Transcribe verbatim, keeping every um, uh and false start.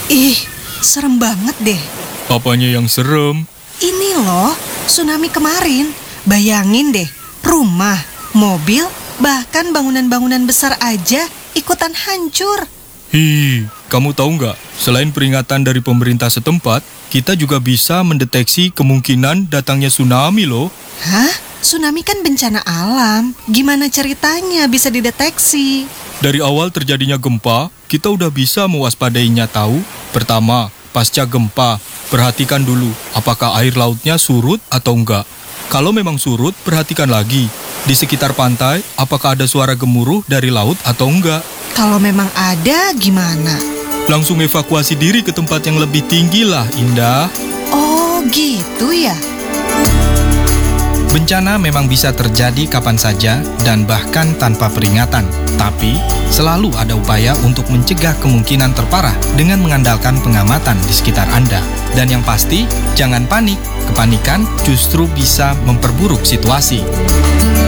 Ih, serem banget deh. Apanya yang serem? Ini loh, tsunami kemarin. Bayangin deh, rumah, mobil, bahkan bangunan-bangunan besar aja ikutan hancur. Hi, kamu tahu nggak? Selain peringatan dari pemerintah setempat, kita juga bisa mendeteksi kemungkinan datangnya tsunami loh. Hah? Tsunami kan bencana alam. Gimana ceritanya bisa dideteksi? Dari awal terjadinya gempa, kita udah bisa mewaspadainya tahu. Pertama, pasca gempa, perhatikan dulu apakah air lautnya surut atau enggak. Kalau memang surut, perhatikan lagi. Di sekitar pantai, apakah ada suara gemuruh dari laut atau enggak. Kalau memang ada, gimana? Langsung evakuasi diri ke tempat yang lebih tinggi lah, Indah. Oh, gitu ya? Bencana memang bisa terjadi kapan saja dan bahkan tanpa peringatan. Tapi, selalu ada upaya untuk mencegah kemungkinan terparah dengan mengandalkan pengamatan di sekitar Anda. Dan yang pasti, jangan panik. Kepanikan justru bisa memperburuk situasi.